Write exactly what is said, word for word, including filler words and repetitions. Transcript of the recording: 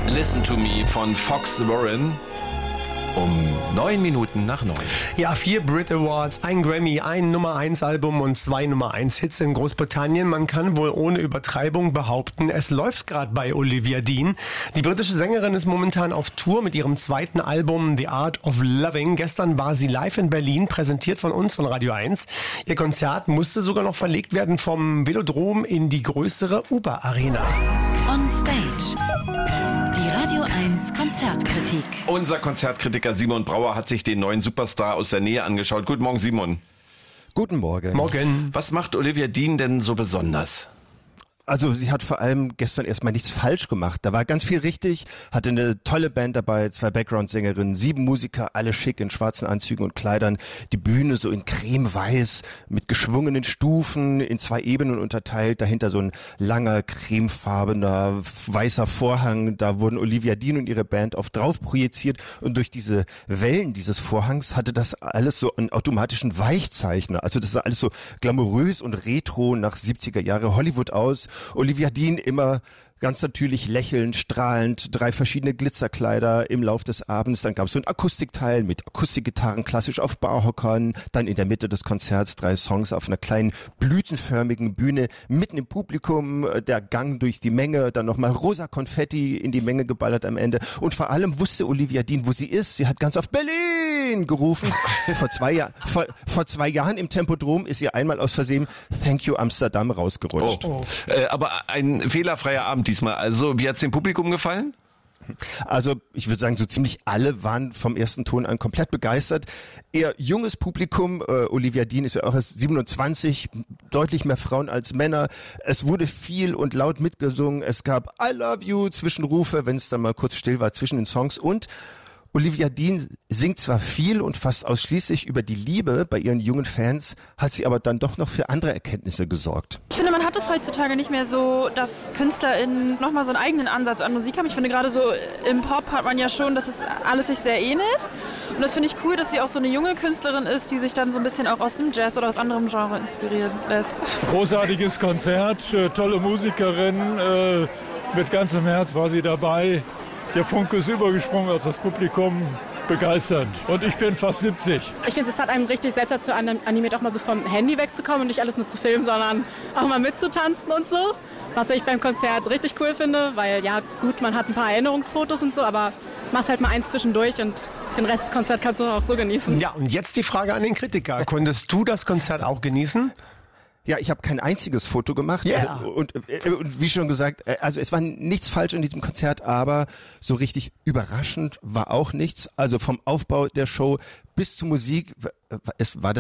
Listen to Me von Fox Warren. Um neun Minuten nach neun. Ja, vier Brit Awards, ein Grammy, ein Nummer eins Album und zwei Nummer eins Hits in Großbritannien. Man kann wohl ohne Übertreibung behaupten, es läuft gerade bei Olivia Dean. Die britische Sängerin ist momentan auf Tour mit ihrem zweiten Album The Art of Loving. Gestern war sie live in Berlin, präsentiert von uns, von Radio eins. Ihr Konzert musste sogar noch verlegt werden vom Velodrom in die größere Uber Arena. On Stage. Die Radio eins Konzertkritik. Unser Konzertkritiker Simon Brauer hat sich den neuen Superstar aus der Nähe angeschaut. Guten Morgen, Simon. Guten Morgen. Morgen. Was macht Olivia Dean denn so besonders? Also sie hat vor allem gestern erstmal nichts falsch gemacht. Da war ganz viel richtig, hatte eine tolle Band dabei, zwei Background-Sängerinnen, sieben Musiker, alle schick in schwarzen Anzügen und Kleidern. Die Bühne so in cremeweiß mit geschwungenen Stufen, in zwei Ebenen unterteilt. Dahinter so ein langer, cremefarbener, weißer Vorhang. Da wurden Olivia Dean und ihre Band oft drauf projiziert. Und durch diese Wellen dieses Vorhangs hatte das alles so einen automatischen Weichzeichner. Also das sah alles so glamourös und retro nach siebziger Jahre Hollywood aus. Olivia Dean immer ganz natürlich lächelnd, strahlend, drei verschiedene Glitzerkleider im Lauf des Abends. Dann gab es so ein Akustikteil mit Akustikgitarren, klassisch auf Barhockern. Dann in der Mitte des Konzerts drei Songs auf einer kleinen blütenförmigen Bühne mitten im Publikum. Der Gang durch die Menge, dann nochmal rosa Konfetti in die Menge geballert am Ende. Und vor allem wusste Olivia Dean, wo sie ist. Sie hat ganz oft Berlin gerufen. vor, zwei Jahr, vor, vor zwei Jahren im Tempodrom ist ihr einmal aus Versehen Thank you Amsterdam rausgerutscht. Oh. Oh. Äh, aber ein fehlerfreier Abend diesmal. Also, wie hat's dem Publikum gefallen? Also ich würde sagen, so ziemlich alle waren vom ersten Ton an komplett begeistert. Eher junges Publikum, äh, Olivia Dean ist ja auch erst siebenundzwanzig, deutlich mehr Frauen als Männer. Es wurde viel und laut mitgesungen. Es gab I love you Zwischenrufe, wenn es dann mal kurz still war zwischen den Songs. Und Olivia Dean singt zwar viel und fast ausschließlich über die Liebe bei ihren jungen Fans, hat sie aber dann doch noch für andere Erkenntnisse gesorgt. Ich finde, man hat es heutzutage nicht mehr so, dass KünstlerInnen nochmal so einen eigenen Ansatz an Musik haben. Ich finde, gerade so im Pop hat man ja schon, dass es alles sich sehr ähnelt. Und das finde ich cool, dass sie auch so eine junge Künstlerin ist, die sich dann so ein bisschen auch aus dem Jazz oder aus anderem Genre inspirieren lässt. Großartiges Konzert, äh, tolle Musikerin, äh, mit ganzem Herz war sie dabei. Der Funke ist übergesprungen auf das Publikum, begeisternd. Und ich bin fast siebzig. Ich finde, es hat einem richtig selbst dazu animiert, auch mal so vom Handy wegzukommen und nicht alles nur zu filmen, sondern auch mal mitzutanzen und so. Was ich beim Konzert richtig cool finde, weil ja gut, man hat ein paar Erinnerungsfotos und so, aber machst halt mal eins zwischendurch und den Rest des Konzerts kannst du auch so genießen. Ja, und jetzt die Frage an den Kritiker. Konntest du das Konzert auch genießen? Ja, ich habe kein einziges Foto gemacht. Yeah. Und, und, und wie schon gesagt, also es war nichts falsch in diesem Konzert, aber so richtig überraschend war auch nichts. Also vom Aufbau der Show bis zur Musik, es war das